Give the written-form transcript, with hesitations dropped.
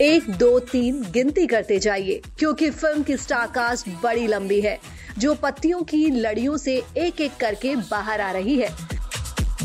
1, 2, 3 गिनती करते जाइए, क्योंकि फिल्म की स्टारकास्ट बड़ी लंबी है, जो पत्तियों की लड़ियों से एक एक करके बाहर आ रही है।